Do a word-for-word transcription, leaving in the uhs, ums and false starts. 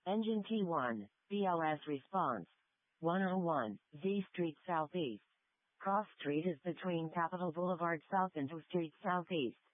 Engine T one, B L S response. one oh one, Z Street Southeast. Cross Street is between Capitol Boulevard South and two Street Southeast.